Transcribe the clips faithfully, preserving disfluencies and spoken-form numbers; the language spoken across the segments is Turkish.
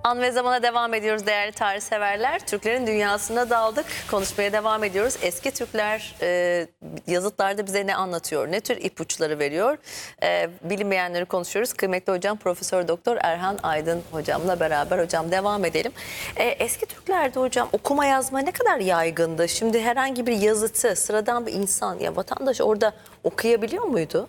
An ve zamana devam ediyoruz değerli tarih severler. Türklerin dünyasına daldık. Konuşmaya devam ediyoruz. Eski Türkler e, yazıtlarda bize ne anlatıyor? Ne tür ipuçları veriyor? E, bilinmeyenleri konuşuyoruz. Kıymetli hocam Profesör Doktor Erhan Aydın hocamla beraber hocam devam edelim. E, eski Türklerde hocam okuma yazma ne kadar yaygındı? Şimdi herhangi bir yazıtı sıradan bir insan ya vatandaş orada okuyabiliyor muydu?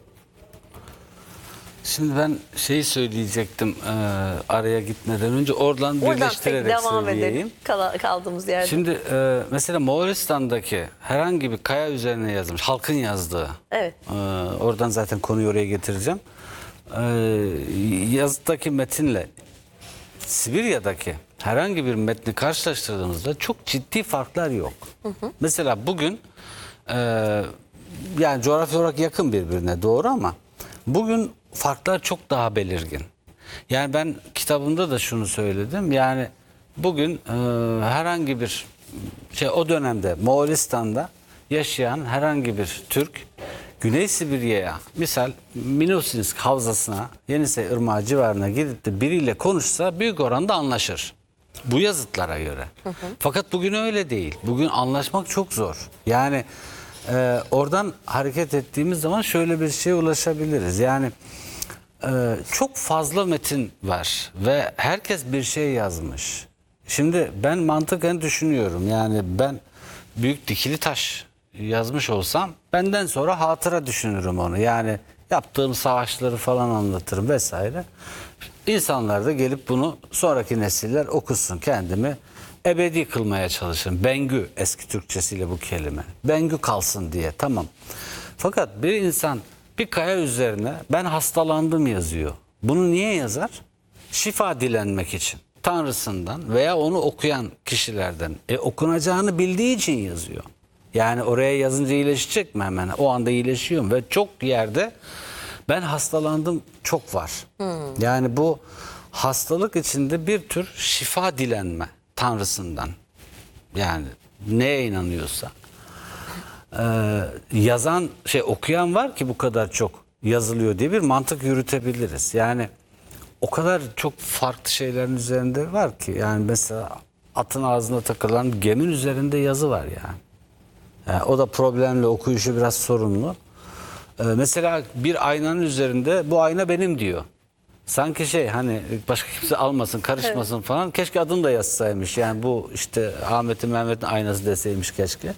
Şimdi ben şeyi söyleyecektim e, araya gitmeden önce oradan, Oradan birleştirerek devam söyleyeyim. edelim Kal kaldığımız yerde. Şimdi e, mesela Moğolistan'daki herhangi bir kaya üzerine yazılmış, halkın yazdığı. Evet. E, oradan zaten konuyu oraya getireceğim. E, yazıttaki metinle Sibirya'daki herhangi bir metni karşılaştırdığımızda çok ciddi farklar yok. Hı hı. Mesela bugün e, yani coğrafi olarak yakın birbirine doğru ama bugün farklar çok daha belirgin. Yani ben kitabımda da şunu söyledim. Yani bugün e, herhangi bir şey o dönemde Moğolistan'da yaşayan herhangi bir Türk Güney Sibirya'ya misal Minusинsk havzasına Yenisey Irmağı civarına gidip de biriyle konuşsa büyük oranda anlaşır. Bu yazıtlara göre. Hı hı. Fakat bugün öyle değil. Bugün anlaşmak çok zor. Yani e, oradan hareket ettiğimiz zaman şöyle bir şeye ulaşabiliriz. Yani e, çok fazla metin var ve herkes bir şey yazmış. Şimdi ben mantıken düşünüyorum. Yani ben Büyük Dikili Taş yazmış olsam benden sonra hatıra düşünürüm onu. Yani yaptığım savaşları falan anlatırım vesaire. İnsanlar da gelip bunu sonraki nesiller okusun. Kendimi ebedi kılmaya çalışırım. Bengü eski Türkçesiyle bu kelime. Bengü kalsın diye, tamam. Fakat bir insan bir kaya üzerine ben hastalandım yazıyor. Bunu niye yazar? Şifa dilenmek için. Tanrısından veya onu okuyan kişilerden. E, okunacağını bildiği için yazıyor. Yani oraya yazınca iyileşecek mi hemen? O anda iyileşiyor mu? Ve çok yerde ben hastalandım çok var. Hmm. Yani bu hastalık içinde bir tür şifa dilenme Tanrısından. Yani neye inanıyorsa. Ee, yazan şey okuyan var ki bu kadar çok yazılıyor diye bir mantık yürütebiliriz. Yani o kadar çok farklı şeylerin üzerinde var ki. Yani mesela atın ağzına takılan gemin üzerinde yazı var yani. Yani o da problemli, okuyuşu biraz sorunlu. Ee, mesela bir aynanın üzerinde bu ayna benim diyor. Sanki şey hani başka kimse almasın, karışmasın evet. falan. Keşke adını da yazsaymış. Yani bu işte Ahmet'in Mehmet'in aynası deseymiş keşke.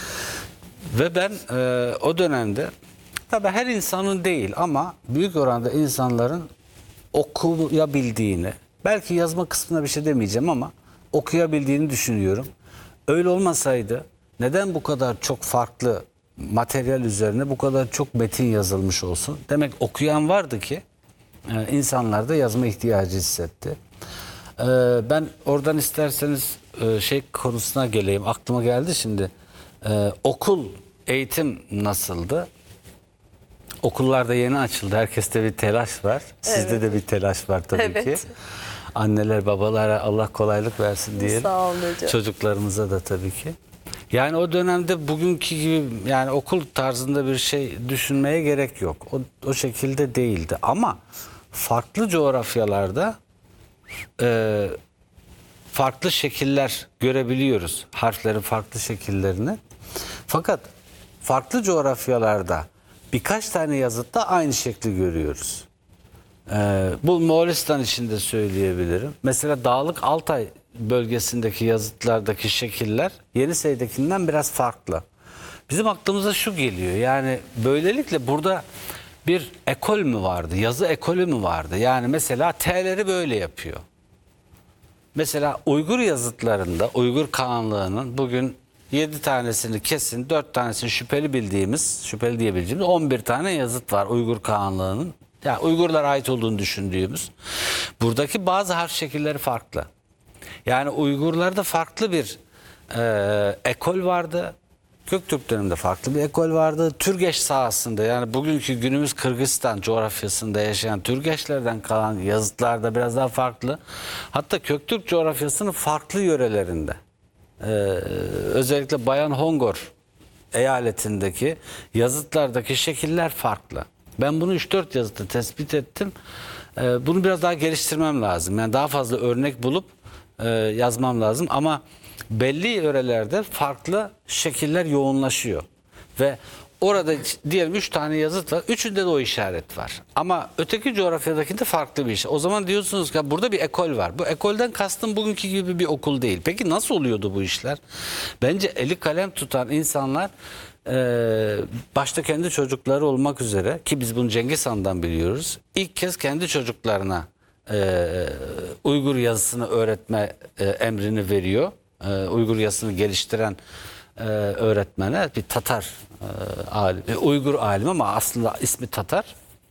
Ve ben e, o dönemde tabii her insanın değil ama büyük oranda insanların okuyabildiğini, belki yazma kısmına bir şey demeyeceğim ama okuyabildiğini düşünüyorum. Öyle olmasaydı neden bu kadar çok farklı materyal üzerine bu kadar çok metin yazılmış olsun? Demek okuyan vardı ki e, insanlar da yazma ihtiyacı hissetti. E, ben oradan isterseniz e, şey konusuna geleyim. Aklıma geldi şimdi. E, okul, eğitim nasıldı? Okullarda yeni açıldı. Herkeste bir telaş var. Sizde evet. de bir telaş var tabii evet. ki. Anneler, babalara Allah kolaylık versin diyelim. Sağ olun hocam. Çocuklarımıza da tabii ki. Yani o dönemde bugünkü gibi yani okul tarzında bir şey düşünmeye gerek yok. O, o şekilde değildi. Ama farklı coğrafyalarda e, farklı şekiller görebiliyoruz. Harflerin farklı şekillerini. Fakat farklı coğrafyalarda birkaç tane yazıtta aynı şekli görüyoruz. Ee, bu Moğolistan için de söyleyebilirim. Mesela Dağlık Altay bölgesindeki yazıtlardaki şekiller Yenisey'dekinden biraz farklı. Bizim aklımıza şu geliyor. Yani böylelikle burada bir ekol mü vardı? Yazı ekolü mü vardı? Yani mesela T'leri böyle yapıyor. Mesela Uygur yazıtlarında Uygur Kağanlığı'nın bugün yedi tanesini kesin, dört tanesini şüpheli bildiğimiz, şüpheli diyebileceğimiz on bir tane yazıt var Uygur Kağanlığı'nın. Yani Uygurlara ait olduğunu düşündüğümüz. Buradaki bazı harf şekilleri farklı. Yani Uygurlarda farklı bir e, ekol vardı. Göktürk döneminde farklı bir ekol vardı. Türgeç sahasında yani bugünkü günümüz Kırgızistan coğrafyasında yaşayan Türgeçlerden kalan yazıtlarda biraz daha farklı. Hatta Köktürk coğrafyasının farklı yörelerinde. Ee, özellikle Bayan Hongor eyaletindeki yazıtlardaki şekiller farklı. Ben bunu üç dört yazıda tespit ettim. E, bunu biraz daha geliştirmem lazım. Yani daha fazla örnek bulup e, yazmam lazım. Ama belli yörelerde farklı şekiller yoğunlaşıyor. Ve orada diyelim üç tane yazıt var. Üçünde de o işaret var. Ama öteki coğrafyadakinde farklı bir iş. O zaman diyorsunuz ki burada bir ekol var. Bu ekolden kastım bugünkü gibi bir okul değil. Peki nasıl oluyordu bu işler? Bence eli kalem tutan insanlar e, başta kendi çocukları olmak üzere, ki biz bunu Cengiz Han'dan biliyoruz, ilk kez kendi çocuklarına e, Uygur yazısını öğretme e, emrini veriyor. E, Uygur yazısını geliştiren e, öğretmene, bir Tatar e, alim, e, Uygur alim ama aslında ismi Tatar.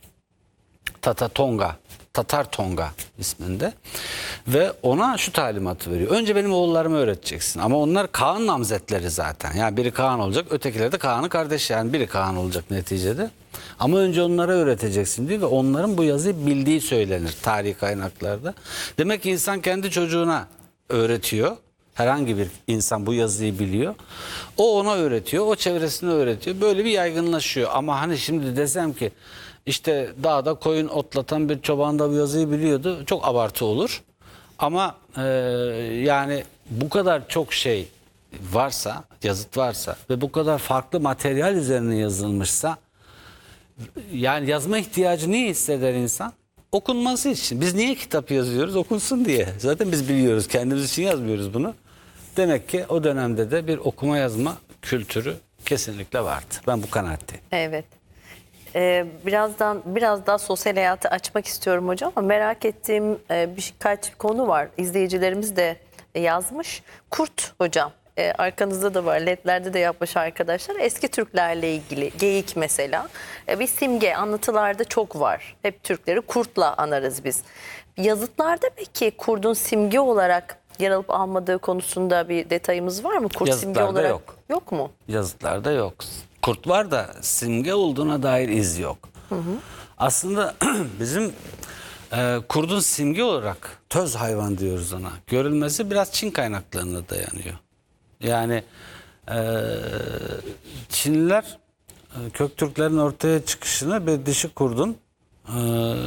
Tata Tonga, Tatar Tonga isminde. Ve ona şu talimatı veriyor. Önce benim oğullarımı öğreteceksin. Ama onlar Kaan namzetleri zaten. Yani biri Kaan olacak, ötekileri de Kaan'ın kardeşi. Yani biri Kaan olacak neticede. Ama önce onlara öğreteceksin diyor ve onların bu yazıyı bildiği söylenir tarihi kaynaklarda. Demek ki insan kendi çocuğuna öğretiyor. Herhangi bir insan bu yazıyı biliyor. O ona öğretiyor, o çevresine öğretiyor. Böyle bir yaygınlaşıyor. Ama hani şimdi desem ki işte dağda koyun otlatan bir çoban da bu yazıyı biliyordu, çok abartı olur. Ama e, yani bu kadar çok şey varsa, yazıt varsa ve bu kadar farklı materyal üzerine yazılmışsa, yani yazma ihtiyacı niye hisseder insan? Okunması için. Biz niye kitap yazıyoruz? Okunsun diye. Zaten biz biliyoruz. Kendimiz için yazmıyoruz bunu. Demek ki o dönemde de bir okuma yazma kültürü kesinlikle vardı. Ben bu kanaatteyim. Evet. Ee, birazdan biraz daha sosyal hayatı açmak istiyorum hocam ama merak ettiğim e, birkaç konu var. İzleyicilerimiz de yazmış. Kurt hocam, e, arkanızda da var, ledlerde de yapmış arkadaşlar. Eski Türklerle ilgili geyik mesela. E, bir simge anlatılarda çok var. Hep Türkleri kurtla anarız biz. Yazıtlarda peki kurdun simge olarak yer alıp almadığı konusunda bir detayımız var mı? Kurt simge Yazıtlarda olarak yok. Yok mu? Yazıtlarda yok. Kurt var da simge olduğuna dair iz yok. Hı hı. Aslında bizim e, kurdun simge olarak töz hayvan diyoruz ona. Görülmesi biraz Çin kaynaklarına dayanıyor. Yani e, Çinliler e, Köktürklerin ortaya çıkışını bir dişi kurdun e,